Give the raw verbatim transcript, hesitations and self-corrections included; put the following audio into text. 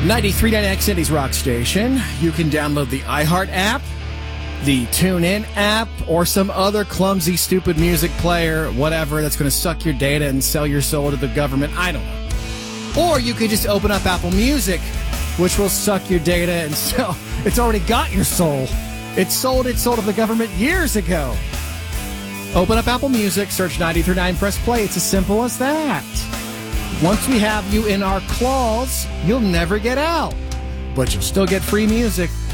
ninety-three point nine X City's rock station. You can download the iHeart app, the TuneIn app, or some other clumsy, stupid music player, whatever, that's going to suck your data and sell your soul to the government. I don't know. Or you could just open up Apple Music, which will suck your data and sell. It's already got your soul. It sold its soul to the government years ago. Open up Apple Music, search ninety-three point nine, press play. It's as simple as that. Once we have you in our claws, you'll never get out. But you'll still get free music.